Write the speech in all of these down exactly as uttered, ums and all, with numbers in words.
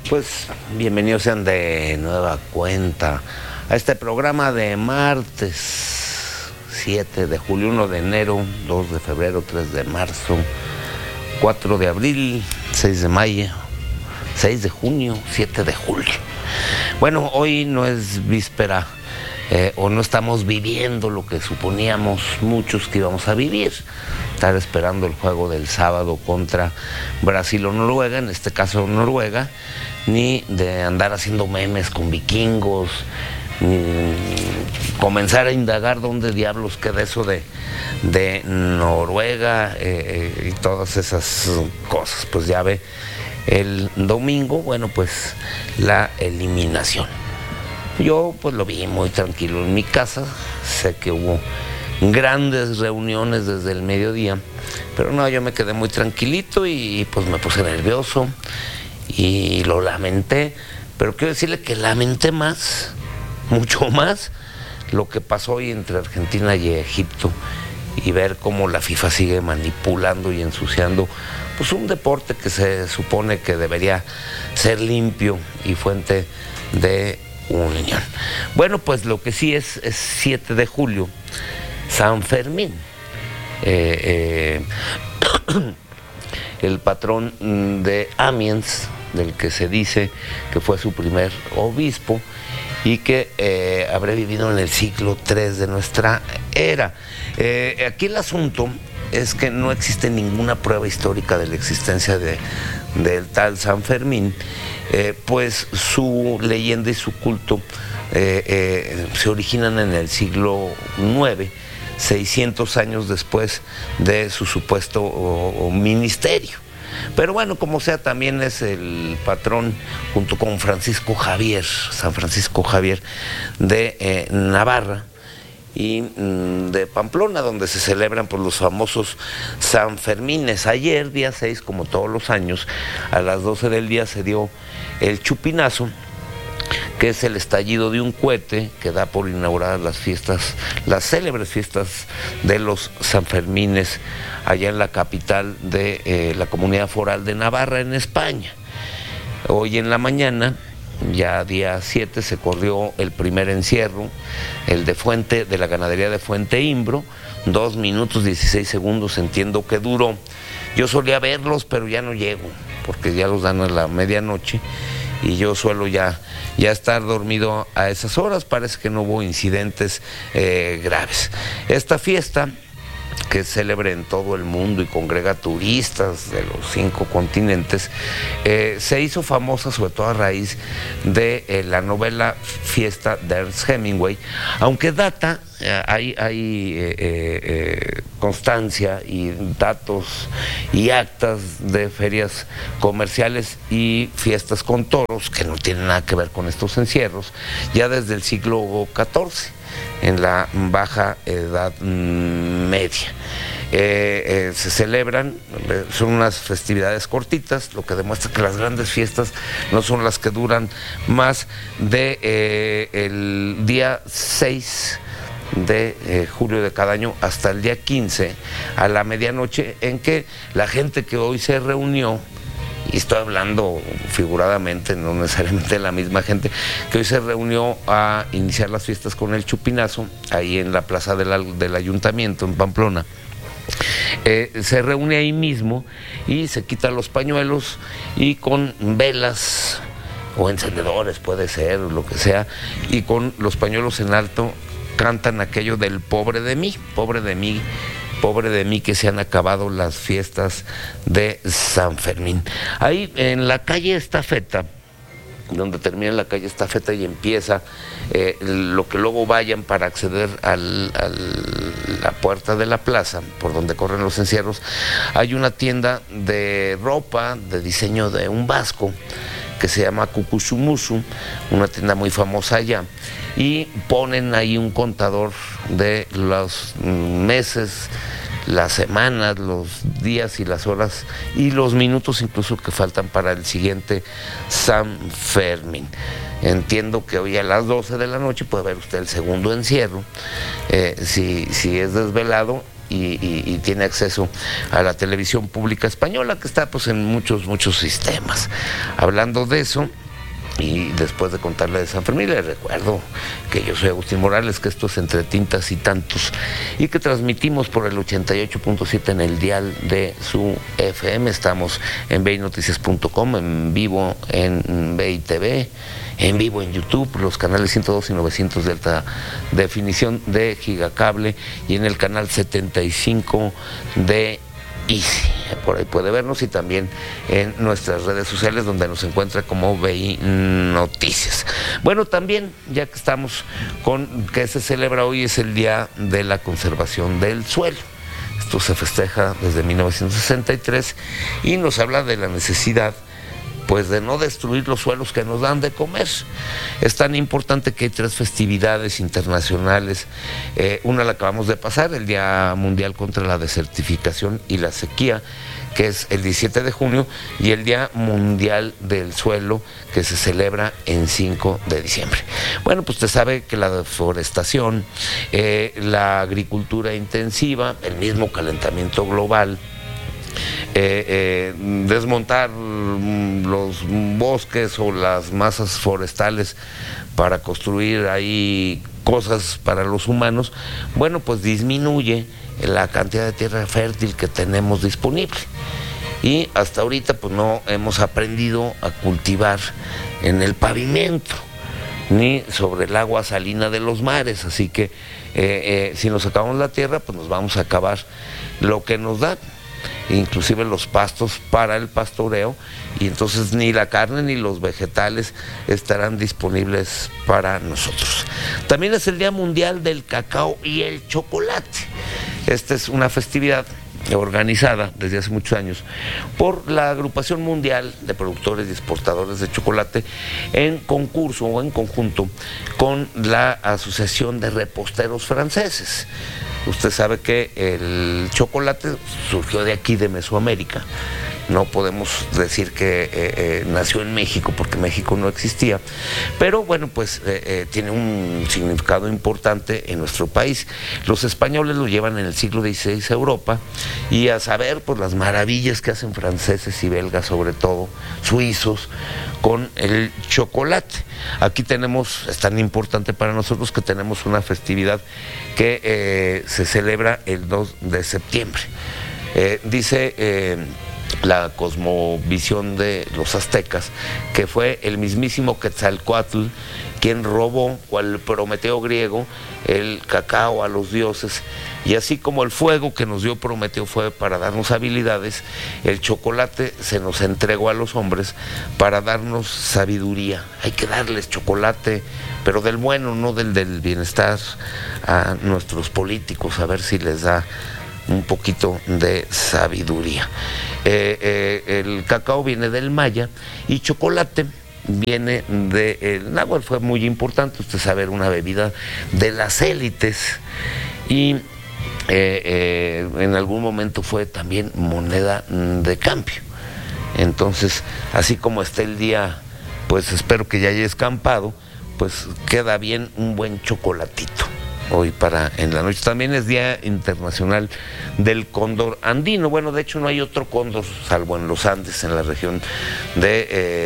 Pues bienvenidos sean de nueva cuenta a este programa de martes siete de julio, uno de enero, dos de febrero, tres de marzo, cuatro de abril, seis de mayo, seis de junio, siete de julio. Bueno, hoy no es víspera eh, o no estamos viviendo lo que suponíamos muchos que íbamos a vivir. Estar esperando el juego del sábado contra Brasil o Noruega, en este caso Noruega, ni de andar haciendo memes con vikingos, ni comenzar a indagar dónde diablos queda eso de, de Noruega eh, y todas esas cosas. Pues ya ve el domingo, bueno, pues la eliminación. Yo pues lo vi muy tranquilo en mi casa, sé que hubo grandes reuniones desde el mediodía, pero no, yo me quedé muy tranquilito y pues me puse nervioso y lo lamenté, pero quiero decirle que lamenté más, mucho más, lo que pasó hoy entre Argentina y Egipto y ver cómo la FIFA sigue manipulando y ensuciando pues un deporte que se supone que debería ser limpio y fuente de unión. Bueno, pues lo que sí es, es siete de julio, San Fermín, eh, eh, el patrón de Amiens, del que se dice que fue su primer obispo y que eh, habrá vivido en el siglo tres de nuestra era. Eh, aquí el asunto es que no existe ninguna prueba histórica de la existencia de, del tal San Fermín, eh, pues su leyenda y su culto eh, eh, se originan en el siglo nueve, seiscientos años después de su supuesto o, o ministerio. Pero bueno, como sea, también es el patrón, junto con Francisco Javier, San Francisco Javier de eh, Navarra y mm, de Pamplona, donde se celebran pues, los famosos San Fermines. Ayer, día seis, como todos los años, a las doce del día se dio el chupinazo, que es el estallido de un cohete que da por inauguradas las fiestas, las célebres fiestas de los Sanfermines, allá en la capital de eh, la Comunidad Foral de Navarra, en España. Hoy en la mañana, ya día siete, se corrió el primer encierro, el de Fuente, de la ganadería de Fuente Imbro, dos minutos dieciséis segundos, entiendo que duró. Yo solía verlos, pero ya no llego, porque ya los dan a la medianoche, y yo suelo ya, ya estar dormido a esas horas. Parece que no hubo incidentes eh, graves. Esta fiesta, que es célebre en todo el mundo y congrega turistas de los cinco continentes, eh, se hizo famosa sobre todo a raíz de eh, la novela Fiesta de Ernest Hemingway, aunque data, eh, hay, hay eh, eh, constancia y datos y actas de ferias comerciales y fiestas con toros que no tienen nada que ver con estos encierros, ya desde el siglo catorce. En la Baja Edad Media. Eh, eh, se celebran, son unas festividades cortitas, lo que demuestra que las grandes fiestas no son las que duran más de eh, el día seis de eh, julio de cada año hasta el día quince a la medianoche, en que la gente que hoy se reunió, y estoy hablando figuradamente, no necesariamente la misma gente, que hoy se reunió a iniciar las fiestas con el chupinazo, ahí en la plaza del, del ayuntamiento, en Pamplona. Eh, se reúne ahí mismo y se quitan los pañuelos y con velas o encendedores, puede ser, lo que sea, y con los pañuelos en alto cantan aquello del pobre de mí, pobre de mí, pobre de mí que se han acabado las fiestas de San Fermín. Ahí en la calle Estafeta, donde termina la calle Estafeta y empieza eh, lo que luego vayan para acceder a la puerta de la plaza, por donde corren los encierros, hay una tienda de ropa de diseño de un vasco que se llama Cucuchumusu, una tienda muy famosa allá, y ponen ahí un contador de los meses, las semanas, los días y las horas y los minutos incluso que faltan para el siguiente San Fermín. Entiendo que hoy a las doce de la noche puede ver usted el segundo encierro, eh, si, si es desvelado, y, y, y tiene acceso a la televisión pública española, que está pues en muchos, muchos sistemas. Hablando de eso, y después de contarle de San Fermín, les recuerdo que yo soy Agustín Morales, que esto es Entre Tintas y Tantos, y que transmitimos por el ochenta y ocho punto siete en el dial de su F M. Estamos en bey noticias punto com, en vivo en Bey T V, en vivo en YouTube, los canales ciento dos y novecientos de alta definición de Gigacable, y en el canal setenta y cinco de Easy. Por ahí puede vernos, y también en nuestras redes sociales, donde nos encuentra como Bey Noticias. Bueno, también, ya que estamos con que se celebra hoy, es el Día de la Conservación del Suelo. Esto se festeja desde mil novecientos sesenta y tres y nos habla de la necesidad pues de no destruir los suelos que nos dan de comer. Es tan importante que hay tres festividades internacionales. Eh, una la acabamos de pasar, el Día Mundial contra la Desertificación y la Sequía, que es el diecisiete de junio, y el Día Mundial del Suelo, que se celebra en cinco de diciembre. Bueno, pues usted sabe que la deforestación, eh, la agricultura intensiva, el mismo calentamiento global, Eh, eh, desmontar los bosques o las masas forestales para construir ahí cosas para los humanos, bueno, pues disminuye la cantidad de tierra fértil que tenemos disponible. Y hasta ahorita pues no hemos aprendido a cultivar en el pavimento ni sobre el agua salina de los mares, así que eh, eh, si nos acabamos la tierra, pues nos vamos a acabar lo que nos dan, inclusive los pastos para el pastoreo, y entonces ni la carne ni los vegetales estarán disponibles para nosotros. También es el Día Mundial del Cacao y el Chocolate. Esta es una festividad organizada desde hace muchos años por la Agrupación Mundial de Productores y Exportadores de Chocolate, en concurso o en conjunto con la Asociación de Reposteros Franceses. Usted sabe que el chocolate surgió de aquí, de Mesoamérica. No podemos decir que eh, eh, nació en México, porque México no existía, pero bueno, pues eh, eh, tiene un significado importante en nuestro país. Los españoles lo llevan en el siglo dieciséis a Europa, y a saber por las maravillas que hacen franceses y belgas, sobre todo suizos, con el chocolate. Aquí tenemos, es tan importante para nosotros que tenemos una festividad que eh, se celebra el dos de septiembre. Eh, dice eh, la cosmovisión de los aztecas que fue el mismísimo Quetzalcóatl quien robó, cual Prometeo griego, el cacao a los dioses, y así como el fuego que nos dio Prometeo fue para darnos habilidades, el chocolate se nos entregó a los hombres para darnos sabiduría. Hay que darles chocolate, pero del bueno, no del del bienestar, a nuestros políticos, a ver si les da un poquito de sabiduría. Eh, eh, el cacao viene del maya, y chocolate viene de el náhuatl. Fue muy importante, usted sabe, una bebida de las élites, y eh, eh, en algún momento fue también moneda de cambio. Entonces, así como está el día, pues espero que ya haya escampado, pues queda bien un buen chocolatito hoy para en la noche. También es Día Internacional del Cóndor Andino. Bueno, de hecho no hay otro cóndor salvo en los Andes, en la región de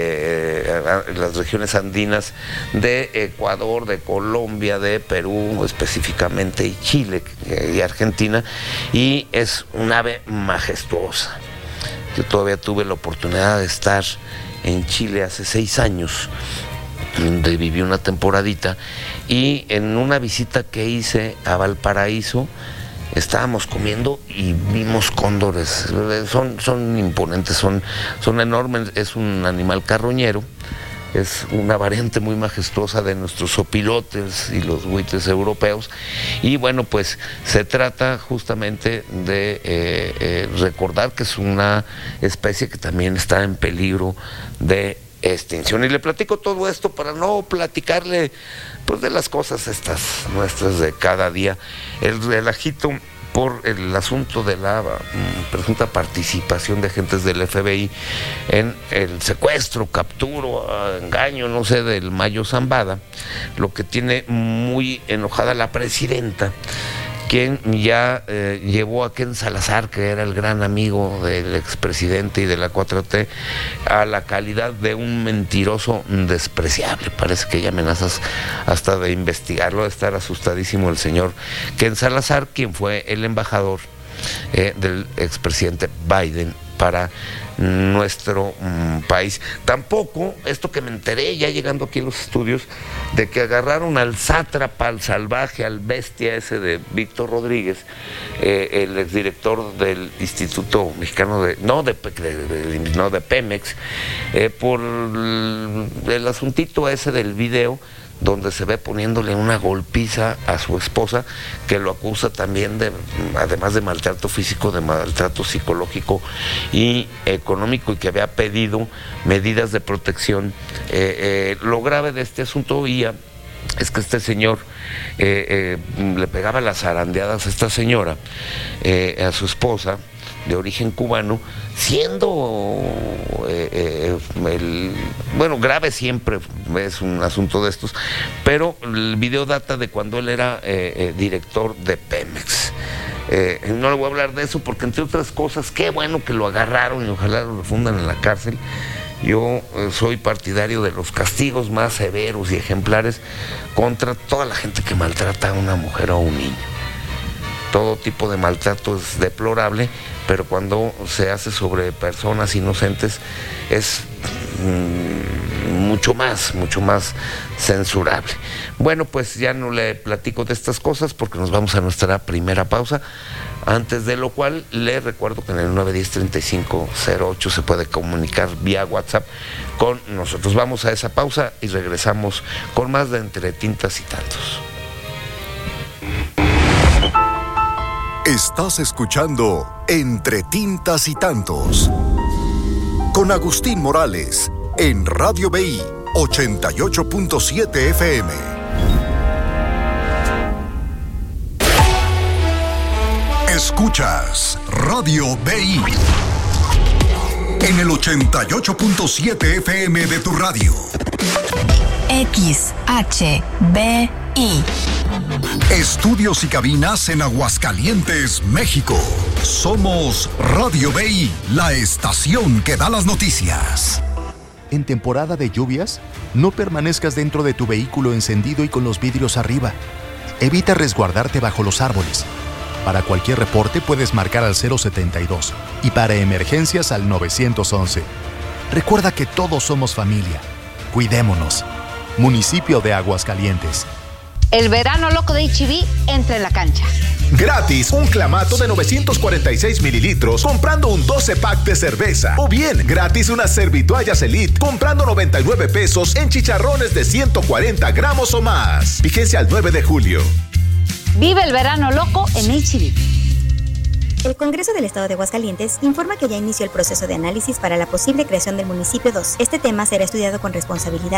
eh, las regiones andinas de Ecuador, de Colombia, de Perú específicamente, y Chile eh, y Argentina, y es un ave majestuosa. Yo todavía tuve la oportunidad de estar en Chile hace seis años, donde viví una temporadita, y en una visita que hice a Valparaíso estábamos comiendo y vimos cóndores. Son, son imponentes, son, son enormes. Es un animal carroñero, es una variante muy majestuosa de nuestros opilotes y los buitres europeos, y bueno, pues se trata justamente de eh, eh, recordar que es una especie que también está en peligro de extinción. Y le platico todo esto para no platicarle pues de las cosas estas nuestras de cada día. El relajito por el asunto de la mm, presunta participación de agentes del F B I en el secuestro, capturo, engaño, no sé, del Mayo Zambada, lo que tiene muy enojada la presidenta, quien ya eh, llevó a Ken Salazar, que era el gran amigo del expresidente y de la cuatro T, a la calidad de un mentiroso despreciable. Parece que ya amenazas hasta de investigarlo, de estar asustadísimo el señor Ken Salazar, quien fue el embajador eh, del expresidente Biden para nuestro mm, país. Tampoco, esto que me enteré ya llegando aquí a los estudios, de que agarraron al sátrapa, al salvaje, al bestia ese de Víctor Rodríguez, eh, el exdirector del Instituto Mexicano de, no de, de, de, no, de Pemex, eh, por el, el asuntito ese del video, donde se ve poniéndole una golpiza a su esposa, que lo acusa también de, además de maltrato físico, de maltrato psicológico y económico, y que había pedido medidas de protección. Eh, eh, lo grave de este asunto, Ia, es que este señor eh, eh, le pegaba las zarandeadas a esta señora, eh, a su esposa, de origen cubano, siendo eh, eh, el, bueno, grave siempre es un asunto de estos, pero el video data de cuando él era eh, eh, director de Pemex. Eh, no le voy a hablar de eso porque, entre otras cosas, qué bueno que lo agarraron y ojalá lo refundan en la cárcel. Yo eh, soy partidario de los castigos más severos y ejemplares contra toda la gente que maltrata a una mujer o a un niño. Todo tipo de maltrato es deplorable, pero cuando se hace sobre personas inocentes es mmm, mucho más, mucho más censurable. Bueno, pues ya no le platico de estas cosas porque nos vamos a nuestra primera pausa, antes de lo cual le recuerdo que en el nueve uno cero, treinta y cinco cero ocho se puede comunicar vía WhatsApp con nosotros. Vamos a esa pausa y regresamos con más de Entre Tintas y Tantos. Estás escuchando Entre Tintas y Tantos con Agustín Morales en Radio B I ochenta y ocho punto siete F M. Escuchas Radio B I en el ochenta y ocho punto siete F M de tu radio. X H B I. Estudios y cabinas en Aguascalientes, México. Somos Radio B I, la estación que da las noticias. En temporada de lluvias, no permanezcas dentro de tu vehículo encendido y con los vidrios arriba. Evita resguardarte bajo los árboles. Para cualquier reporte puedes marcar al cero setenta y dos y para emergencias al nueve once. Recuerda que todos somos familia. Cuidémonos. Municipio de Aguascalientes. El verano loco de H E B entra en la cancha. Gratis, un clamato de novecientos cuarenta y seis mililitros comprando un doce pack de cerveza. O bien, gratis unas servitoallas Elite comprando noventa y nueve pesos en chicharrones de ciento cuarenta gramos o más. Vigencia al nueve de julio. Vive el verano loco en H E B. El Congreso del Estado de Aguascalientes informa que ya inició el proceso de análisis para la posible creación del municipio dos. Este tema será estudiado con responsabilidad